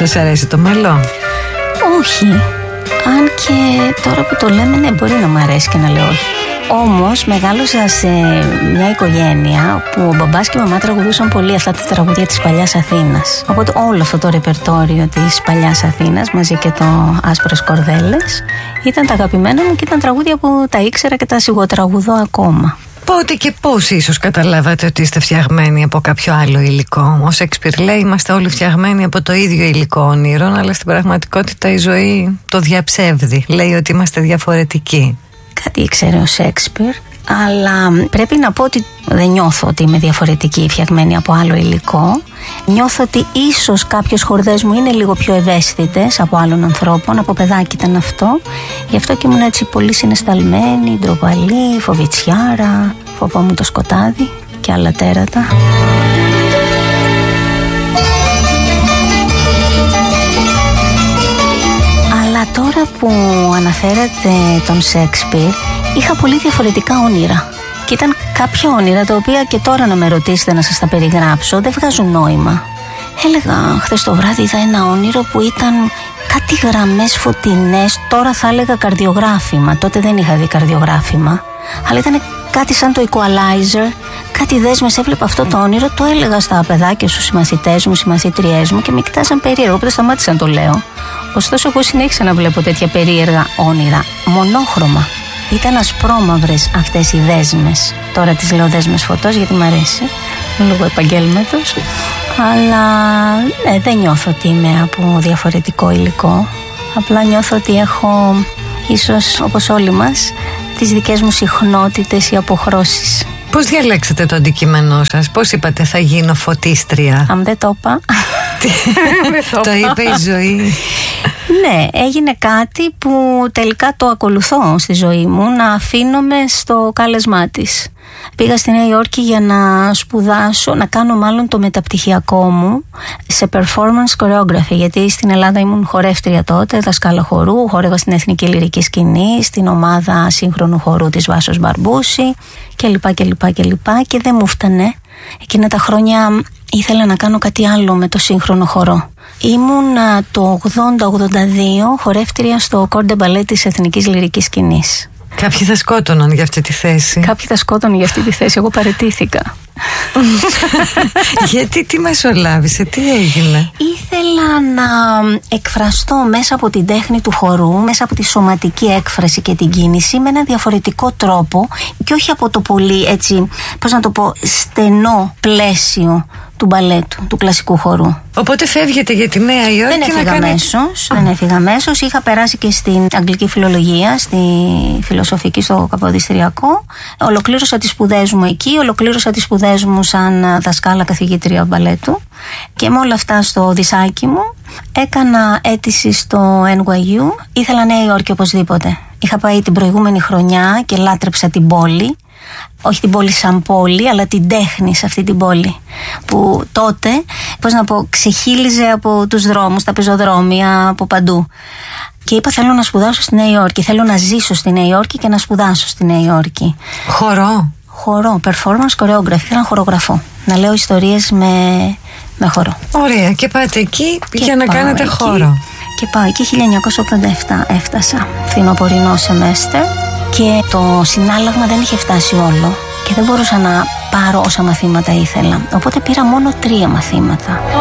Σας αρέσει το μέλο? Όχι. Αν και τώρα που το λέμε, ναι, μπορεί να μου αρέσει και να λέω όχι. Όμως μεγάλωσα σε μια οικογένεια που ο μπαμπάς και η μαμά τραγουδούσαν πολύ αυτά τα τραγουδία της παλιάς Αθήνας. Οπότε όλο αυτό το ρεπερτόριο της παλιάς Αθήνας μαζί και το Άσπρες Κορδέλες ήταν τα αγαπημένα μου και ήταν τραγούδια που τα ήξερα και τα σιγοτραγουδώ ακόμα. Πότε και πώς ίσως καταλάβατε ότι είστε φτιαγμένοι από κάποιο άλλο υλικό? Ο Σέξπιρ λέει είμαστε όλοι φτιαγμένοι από το ίδιο υλικό όνειρων, αλλά στην πραγματικότητα η ζωή το διαψεύδει. Λέει ότι είμαστε διαφορετικοί. Κάτι ήξερε ο Σέξπιρ, αλλά πρέπει να πω ότι δεν νιώθω ότι είμαι διαφορετική, φτιαγμένη από άλλο υλικό. Νιώθω ότι ίσως κάποιες χορδές μου είναι λίγο πιο ευαίσθητες από άλλων ανθρώπων, από παιδάκι ήταν αυτό. Γι' αυτό και ήμουν έτσι πολύ συναισθαλμένη, ντροπαλή, φοβητσιάρα, φοβόμουν το σκοτάδι και άλλα τέρατα. Αλλά τώρα που αναφέρατε τον Σέξπιρ, είχα πολύ διαφορετικά όνειρα. Και ήταν κάποια όνειρα τα οποία και τώρα να με ρωτήσετε να σας τα περιγράψω δεν βγάζουν νόημα. Έλεγα χθες το βράδυ είδα ένα όνειρο που ήταν κάτι γραμμές φωτεινές, τώρα θα έλεγα καρδιογράφημα, τότε δεν είχα δει καρδιογράφημα, αλλά ήταν κάτι σαν το equalizer, κάτι δέσμες, έβλεπα αυτό το όνειρο, το έλεγα στα παιδάκια, στους συμμαθητές μου, συμμαθήτριές μου και με κοιτάζαν περίεργο, οπότε σταμάτησα να το λέω. Ωστόσο εγώ συνέχισα να βλέπω τέτοια περίεργα όνειρα, μονόχρωμα. Ήταν ασπρόμαυρες αυτές οι δέσμες. Τώρα τις λέω δέσμες φωτός γιατί μ' αρέσει, λόγω επαγγέλματος. Αλλά δεν νιώθω ότι είμαι από διαφορετικό υλικό. Απλά νιώθω ότι έχω, ίσως όπως όλοι μας, τις δικές μου συχνότητες ή αποχρώσεις. Πώς διαλέξατε το αντικείμενό σας? Πώς είπατε θα γίνω φωτίστρια? Αν δεν το είπα. Το είπε η ζωή. Ναι, έγινε κάτι που τελικά το ακολουθώ στη ζωή μου, να αφήνομαι στο κάλεσμά της. Πήγα στη Νέα Υόρκη για να σπουδάσω, να κάνω μάλλον το μεταπτυχιακό μου σε performance choreography, γιατί στην Ελλάδα ήμουν χορεύτρια τότε, δασκάλα χορού, χόρευα στην Εθνική Λυρική Σκηνή, στην ομάδα σύγχρονου χορού της Βάσος Μπαρμπούση κλπ. Και δεν μου φτανε. Εκείνα τα χρόνια ήθελα να κάνω κάτι άλλο με το σύγχρονο χορό. Ήμουν το 80-82 χορεύτρια στο Corps de Ballet της Εθνικής Λυρικής Σκηνής. Κάποιοι θα σκότωναν για αυτή τη θέση. Κάποιοι θα σκότωναν για αυτή τη θέση. Εγώ παραιτήθηκα. Γιατί, τι μεσολάβησε, τι έγινε? Ήθελα να εκφραστώ μέσα από την τέχνη του χορού, μέσα από τη σωματική έκφραση και την κίνηση με ένα διαφορετικό τρόπο και όχι από το πολύ έτσι, πώς να το πω, στενό πλαίσιο του μπαλέτου, του κλασικού χορού. Οπότε φεύγετε για τη Νέα Υόρκη? Δεν έφυγα αμέσως. Είχα περάσει και στην αγγλική φιλολογία, στη φιλοσοφική, στο Καποδιστριακό. Ολοκλήρωσα τις σπουδές μου εκεί, ολοκλήρωσα τις σπουδές μου σαν δασκάλα καθηγήτρια μπαλέτου και με όλα αυτά στο δισάκι μου έκανα αίτηση στο NYU. Ήθελα Νέα Υόρκη οπωσδήποτε. Είχα πάει την προηγούμενη χρονιά και λάτρεψα την πόλη. Όχι την πόλη σαν πόλη, αλλά την τέχνη σε αυτή την πόλη που τότε, πώς να πω, ξεχύλιζε από τους δρόμους, τα πεζοδρόμια, από παντού. Και είπα θέλω να σπουδάσω στη Νέα Υόρκη, θέλω να ζήσω στη Νέα Υόρκη και να σπουδάσω στη Νέα Υόρκη. Χορό, performance choreography, θέλω να χορογραφώ, να λέω ιστορίες με χορό. Ωραία, και πάτε εκεί για να κάνετε εκεί, χώρο. Και πάω εκεί 1987 έφτασα, φθινοπορεινό σεμέστερ. Και το συνάλλαγμα δεν είχε φτάσει όλο και δεν μπορούσα να πάρω όσα μαθήματα ήθελα. Οπότε πήρα μόνο 3 μαθήματα.